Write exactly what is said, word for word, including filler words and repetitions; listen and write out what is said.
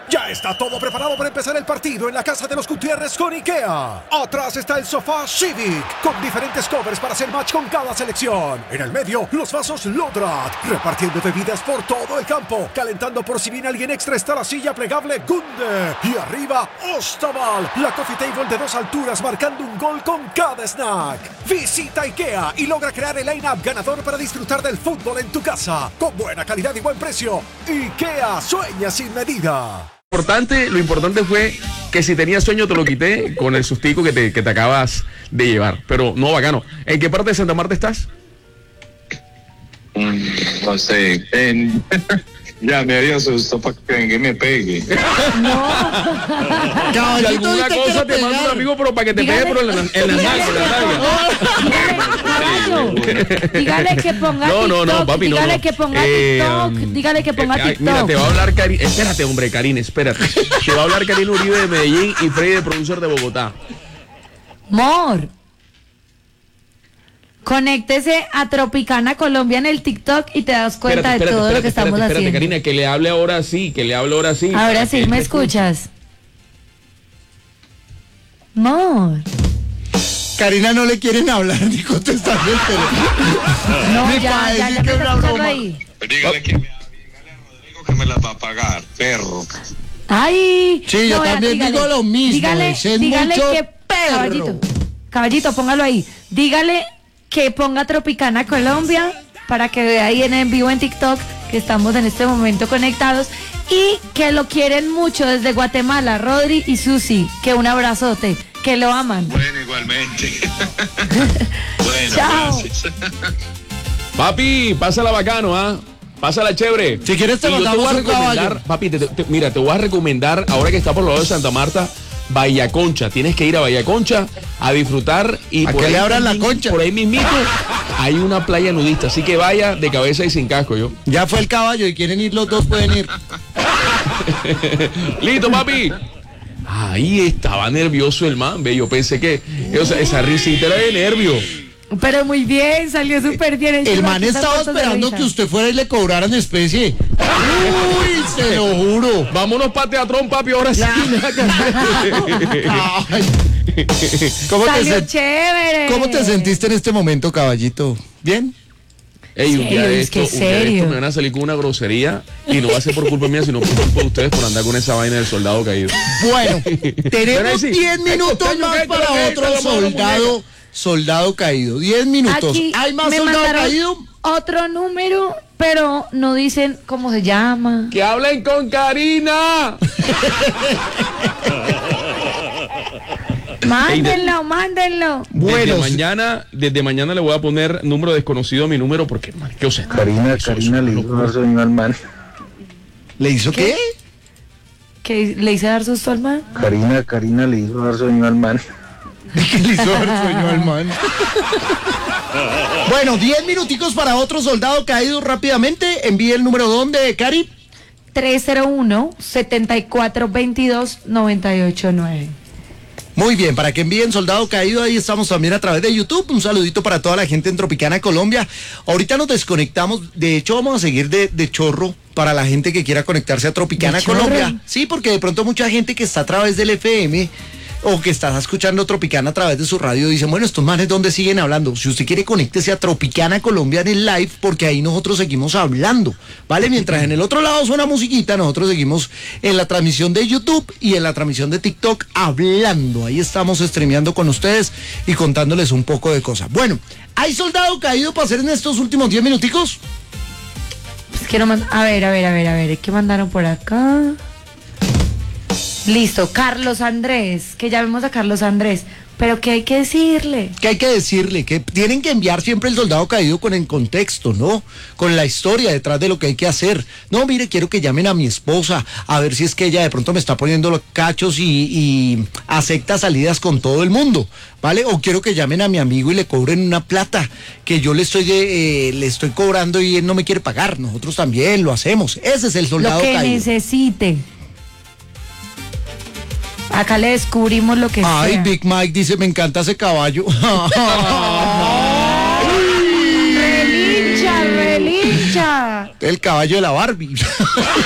Ya está todo preparado para empezar el partido en la casa de los Gutiérrez con IKEA. Atrás está el sofá Civic, con diferentes covers para hacer match con cada selección. En el medio, los vasos Lodrat, repartiendo bebidas por todo el campo. Calentando por si viene alguien extra está la silla plegable Gunde. Y arriba, Ostaval, la coffee table de dos alturas marcando un gol con cada snack. Visita IKEA y logra crear el line-up ganador para disfrutar del fútbol en tu casa. Con buena calidad y buen precio. IKEA, sueña sin medida. Importante, lo importante fue que si tenías sueño te lo quité con el sustico que te, que te acabas de llevar. Pero no, bacano. ¿En qué parte de Santa Marta estás? Mm, no sé. En... ya me había asustado para que me pegue. No. Si alguna cosa te mando un amigo, pero para que te dígale, pegue, pero en la, en la nalga, dígale, dígale que ponga no, no, no, TikTok, papi, no, dígale no. que ponga Eh, TikTok, dígale que ponga eh, TikTok. Mira, te va a hablar Karina. Espérate, hombre, Karina, espérate. Te va a hablar Karina Uribe de Medellín y Freddy de Producer de Bogotá. Mor, conéctese a Tropicana Colombia en el TikTok y te das cuenta Espérate, de espérate, todo espérate, lo que estamos espérate, espérate, haciendo. Karina, que le hable ahora sí, que le hable ahora sí. Ahora sí, Que ¿me te escuchas? Mor. Karina no le quieren hablar ni contestar el teléfono. No, Me ya, ya, parece ya que me es está una escuchando broma. ahí. Dígale que me, dígale a Rodrigo que me la va a pagar, perro. Ay. Sí, yo vea, también dígale, digo lo mismo, Dígale, ese es dígale mucho que perro. caballito, caballito, póngalo ahí. Dígale que ponga Tropicana Colombia para que vea ahí en, en vivo en TikTok que estamos en este momento conectados y que lo quieren mucho desde Guatemala, Rodri y Susi. Que un abrazote, que lo aman. Bueno, igualmente. Bueno, Chao. gracias. Papi, pásala bacano, ¿ah? Pásala chévere. Si quieres te Y yo mandamos voy a un recomendar, caballo. papi, te- te- mira, te voy a recomendar, ahora que está por los lados de Santa Marta, Bahía Concha. Tienes que ir a Bahía Concha a disfrutar y A por que ahí le abran la mismi- concha. Por ahí mismito hay una playa nudista, así que vaya de cabeza y sin casco, yo. Ya fue el caballo y quieren ir los dos, pueden ir. Listo, papi. Ahí estaba nervioso el man, ve. Yo pensé que o sea, esa risita era de nervio. Pero muy bien, salió súper bien. El man estaba esperando que usted fuera y le cobraran especie. Uy, se lo juro. Vámonos para Teatrón, papi, ahora sí. Ay. ¿Cómo, te Salió sen- chévere. ¿Cómo te sentiste en este momento, caballito? ¿Bien? Ey, un día Serio, de es esto, que un día de serio. esto me van a salir con una grosería y no va a ser por culpa mía, sino por culpa de ustedes por andar con esa vaina del soldado caído. Bueno, Pero tenemos ahí sí. diez minutos Ay, más cállate, para cállate, otro cállate, soldado, soldado caído. diez minutos. Aquí ¿Hay más me soldado mandaron caído? otro número, pero no dicen cómo se llama. ¡Que hablen con Karina! Mándenlo, mándenlo. Desde Bueno, mañana, desde mañana le voy a poner número desconocido a mi número porque, man, ¿qué os está? Karina, Eso, Karina eso, le no, hizo dar sueño al man. ¿le hizo qué? ¿Que le hice dar susto al man? Karina, Karina le hizo dar sueño al man. ¿Qué le hizo dar sueño al man? Bueno, diez minuticos para otro soldado caído rápidamente. Envíe el número donde, Cari. tres cero uno, siete cuatro dos dos, nueve ocho nueve. Muy bien, para que envíen soldado caído, ahí estamos también a través de YouTube. Un saludito para toda la gente en Tropicana, Colombia. Ahorita nos desconectamos, de hecho vamos a seguir de, de chorro para la gente que quiera conectarse a Tropicana, ¿De chorro? Colombia. Sí, porque de pronto mucha gente que está a través del F M o que está escuchando Tropicana a través de su radio dicen, bueno, estos manes ¿dónde siguen hablando? Si usted quiere, conéctese a Tropicana Colombia en el live, porque ahí nosotros seguimos hablando, ¿vale? Mientras en el otro lado suena musiquita, nosotros seguimos en la transmisión de YouTube y en la transmisión de TikTok hablando. Ahí estamos streameando con ustedes y contándoles un poco de cosas. Bueno, ¿hay soldado caído para hacer en estos últimos diez minuticos? Pues quiero mandar, a ver, a ver, a ver, a ver, ¿qué mandaron por acá? Listo, Carlos Andrés, que ya vemos a Carlos Andrés, pero ¿qué hay que decirle? ¿Qué hay que decirle? Que tienen que enviar siempre el soldado caído con el contexto, ¿no? Con la historia detrás de lo que hay que hacer. No, mire, quiero que llamen a mi esposa a ver si es que ella de pronto me está poniendo los cachos y, y acepta salidas con todo el mundo, ¿vale? O quiero que llamen a mi amigo y le cobren una plata que yo le estoy eh, le estoy cobrando y él no me quiere pagar. Nosotros también lo hacemos. Ese es el soldado Lo que caído. necesite. Acá le descubrimos lo que Ay, sea. Big Mike dice, me encanta ese caballo. Relincha, relincha. El caballo de la Barbie.